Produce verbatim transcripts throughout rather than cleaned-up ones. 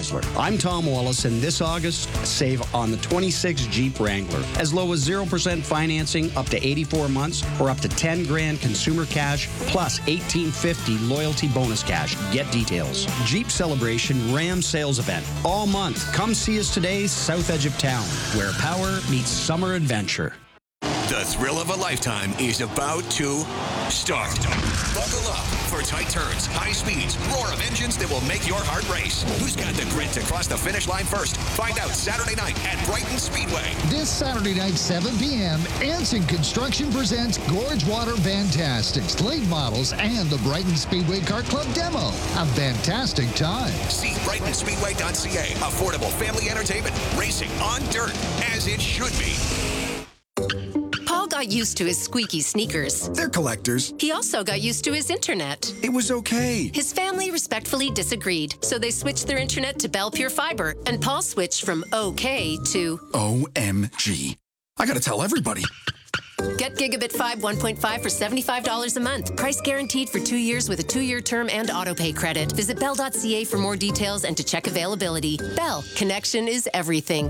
Chrysler. I'm Tom Wallace, and this August, save on the twenty-six Jeep Wrangler. As low as zero percent financing, up to eighty-four months, or up to ten grand consumer cash, plus eighteen fifty loyalty bonus cash. Get details. Jeep Celebration Ram Sales Event. All month. Come see us today, south edge of town, where power meets summer adventure. The thrill of a lifetime is about to start. Buckle up for tight turns, high speeds, roar of engines that will make your heart race. Who's got the grit to cross the finish line first? Find out Saturday night at Brighton Speedway. This Saturday night, seven p.m., Anson Construction presents Gorge Water Fantastics, late models, and the Brighton Speedway Kart Club demo. A fantastic time. See brighton speedway dot c a. Affordable family entertainment. Racing on dirt, as it should be. Paul got used to his squeaky sneakers. They're collectors. He also got used to his internet. It was okay. His family respectfully disagreed, so they switched their internet to Bell Pure Fiber, and Paul switched from okay to O M G. I gotta tell everybody. Get Gigabit five one point five for seventy-five dollars a month. Price guaranteed for two years with a two-year term and autopay credit. Visit bell dot c a for more details and to check availability. Bell, connection is everything.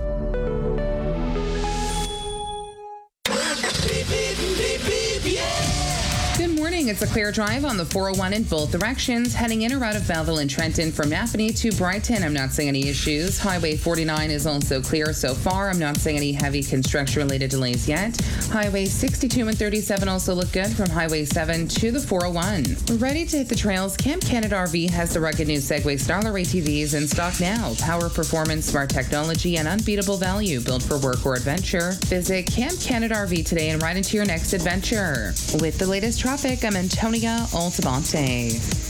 Good morning. It's a clear drive on the four oh one in both directions, heading in or out of Belleville and Trenton from Napanee to Brighton. I'm not seeing any issues. Highway forty-nine is also clear so far. I'm not seeing any heavy construction-related delays yet. Highway sixty-two and thirty-seven also look good from Highway seven to the four oh one. We're ready to hit the trails. Camp Canada R V has the rugged new Segway Starler A T Vs in stock now. Power, performance, smart technology, and unbeatable value built for work or adventure. Visit Camp Canada R V today and ride into your next adventure. With the latest traffic, I'm Antonia Altamonte.